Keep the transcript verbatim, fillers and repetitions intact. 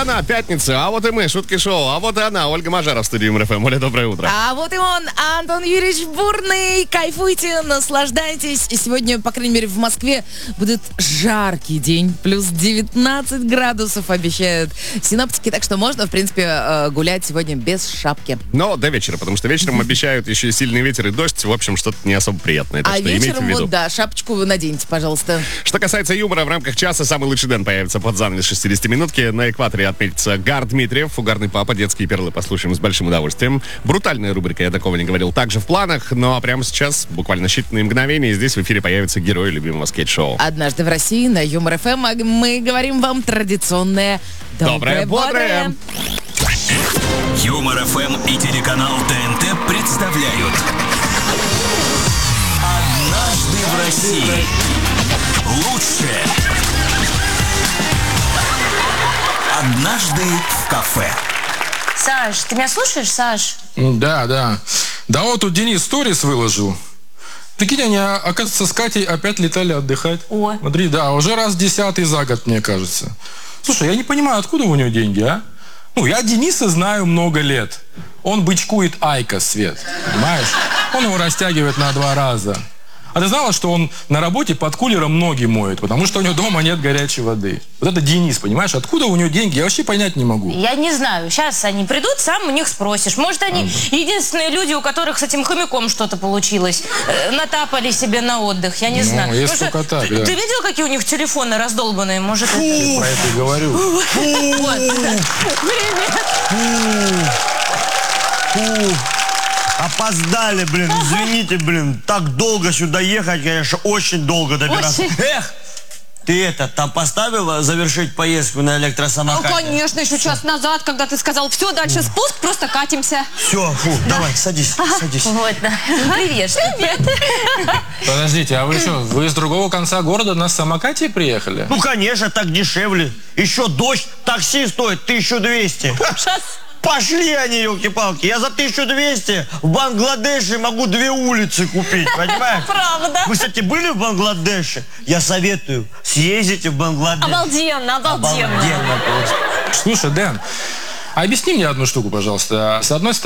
она, пятница, а вот и мы, шутки шоу, а вот и она, Ольга Мажара в студии МРФМ. Оля, доброе утро. А вот и он, Антон Юрьевич Бурный. Кайфуйте, наслаждайтесь. И сегодня, по крайней мере, в Москве будет жаркий день. Плюс девятнадцать градусов обещают синоптики. Так что можно, в принципе, гулять сегодня без шапки. Но до вечера, потому что вечером обещают еще сильный ветер и дождь. В общем, что-то не особо приятное. Так а что имейте вечером, в виду. вот, да, шапочку вы наденьте, пожалуйста. Что касается юмора, в рамках часа самый лучший Дэн появится под занавес шестидесятиминутки. На экваторе отметится Гар Дмитриев, угарный папа, детские перлы послушаем с большим удовольствием. Брутальная рубрика «Я такого не говорил» также в планах. Ну а прямо сейчас, буквально считанные мгновения, здесь в эфире появится герой любимого скетч-шоу. Однажды в России на Юмор ФМ мы говорим вам традиционное Доброе, бодрое. Юмор ФМ и телеканал ТНТ представляют «Однажды в России». Лучшее. «Однажды в кафе». Саш, ты меня слушаешь, Саш? Да, да. Да вот тут Денис сторис выложил. Прикинь, они, оказывается, с Катей опять летали отдыхать. О. Смотри, да, уже раз десятый за год, мне кажется. Слушай, я не понимаю, откуда у него деньги, а? Ну, я Дениса знаю много лет. Он бычкует Айка, Свет, понимаешь? Он его растягивает на два раза. А ты знала, что он на работе под кулером ноги моет, потому что у него дома нет горячей воды? Вот это Денис, понимаешь? Откуда у него деньги? Я вообще понять не могу. Я не знаю. Сейчас они придут, сам у них спросишь. Может, они ага. единственные люди, у которых с этим хомяком что-то получилось. Э, натапали себе на отдых. Я не ну, знаю. Если Может, только так, ты, да. ты видел, какие у них телефоны раздолбанные? Может, это... Я про это и говорю. Привет. Опоздали, блин, извините, блин. Так долго сюда ехать, конечно, очень долго добираться. Очень. Эх, ты это, там поставила завершить поездку на электросамокате? Ну, конечно, еще час назад, когда ты сказал, все, дальше спуск, просто катимся. Все, фу, да. Давай, садись, ага. садись. Вот, да. Привет. Привет. Подождите, а вы что, вы с другого конца города на самокате приехали? Ну, конечно, так дешевле. Еще дождь, такси стоит тысячу двести. Ужас. Пошли они, елки-палки. Я за тысячу двести в Бангладеше могу две улицы купить, понимаешь? Правда. Вы, кстати, были в Бангладеше? Я советую, съездите в Бангладеш. Обалденно, обалденно. Обалденно просто. Слушай, Дэн, а объясни мне одну штуку, пожалуйста. С одной стороны,